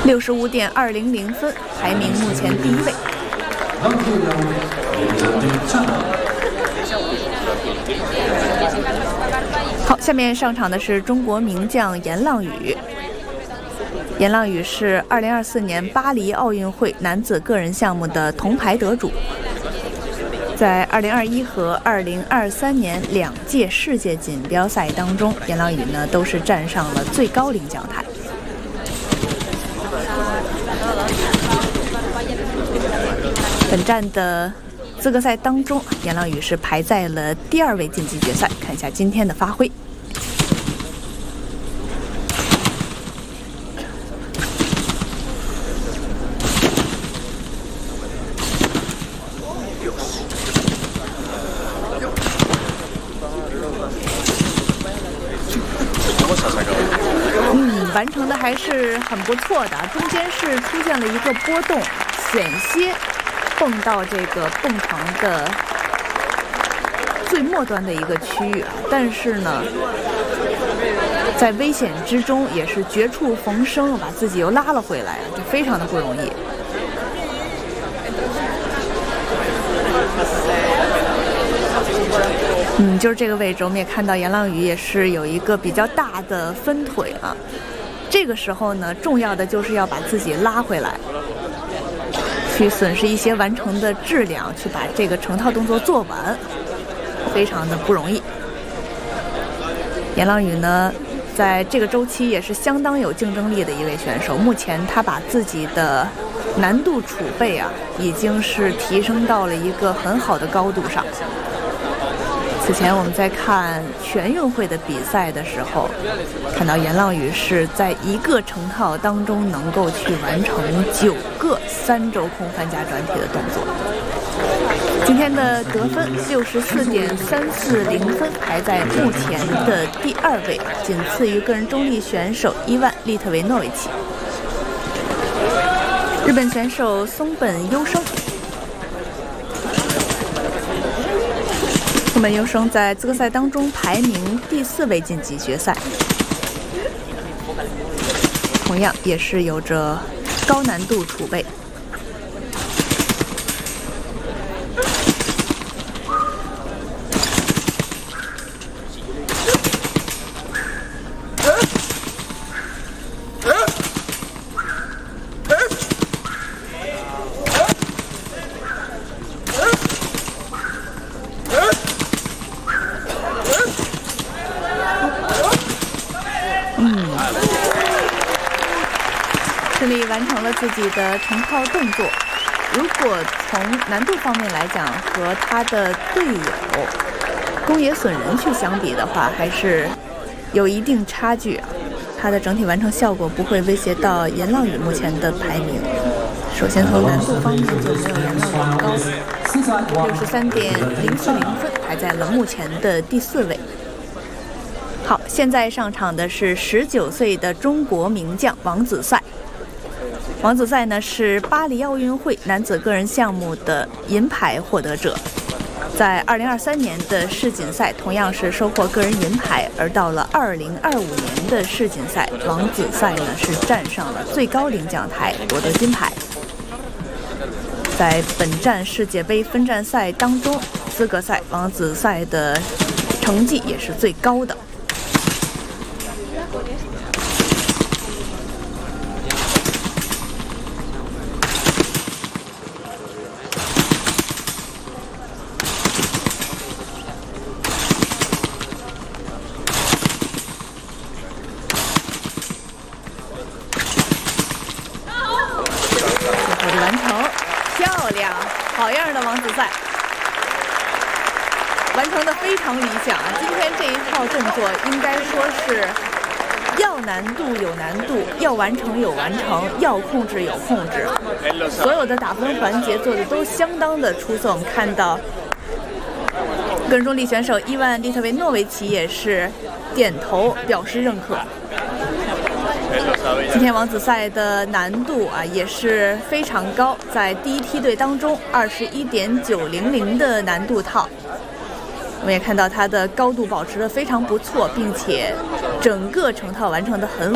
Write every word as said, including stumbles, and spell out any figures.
六十五点二零零分，排名目前第一位。好，下面上场的是中国名将严浪屿。严浪屿是二零二四年巴黎奥运会男子个人项目的铜牌得主，在二零二一和二零二三年两届世界锦标赛当中，严浪屿呢都是站上了最高领奖台。本站的资格赛当中，严浪屿是排在了第二位晋级决赛。看一下今天的发挥。嗯，完成的还是很不错的，中间是出现了一个波动，险些蹦到这个蹦床的最末端的一个区域啊，但是呢，在危险之中也是绝处逢生，把自己又拉了回来，这非常的不容易。嗯，就是这个位置，我们也看到严浪屿也是有一个比较大的分腿啊。这个时候呢，重要的就是要把自己拉回来，去损失一些完成的质量，去把这个成套动作做完，非常的不容易。严浪屿呢，在这个周期也是相当有竞争力的一位选手。目前他把自己的难度储备啊，已经是提升到了一个很好的高度上。此前我们在看全运会的比赛的时候，看到严浪屿是在一个成套当中能够去完成九个三轴空翻夹转体的动作。今天的得分六十四点三四零分，排在目前的第二位，仅次于个人中立选手伊万·利特维诺维奇。日本选手松本优生。松本优生在资格赛当中排名第四位晋级决赛，同样也是有着高难度储备。顺利完成了自己的成套动作。如果从难度方面来讲，和他的队友宫野隼人去相比的话，还是有一定差距啊。他的整体完成效果不会威胁到严浪屿目前的排名。首先从难度方面就没有严浪屿高，六十三点零四零分，排在了目前的第四位。好，现在上场的是十九岁的中国名将王子赛。王子赛呢是巴黎奥运会男子个人项目的银牌获得者，在二零二三年的世锦赛同样是收获个人银牌，而到了二零二五年的世锦赛，王子赛呢是站上了最高领奖台，夺得金牌。在本站世界杯分站赛当中，资格赛王子赛的成绩也是最高的。完成，漂亮，好样的，王子赛，完成的非常理想啊！今天这一套动作应该说是要难度有难度，要完成有完成，要控制有控制，所有的打分环节做的都相当的出色。我们看到个人中立选手伊万·利特维诺维奇也是点头表示认可。今天王子赛的难度啊也是非常高，在第一梯队当中二十一点九零零的难度套，我们也看到他的高度保持得非常不错，并且整个成套完成得很